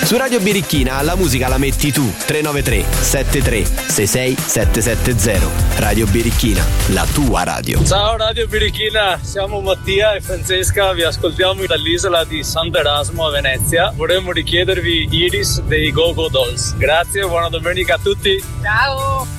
Su Radio Birichina la musica la metti tu. 393 73 66 770. Radio Birichina, la tua radio. Ciao Radio Birichina, siamo Mattia e Francesca, vi ascoltiamo dall'isola di Sant'Erasmo a Venezia. Vorremmo richiedervi Iris dei Go Go Dolls. Grazie, buona domenica a tutti. Ciao.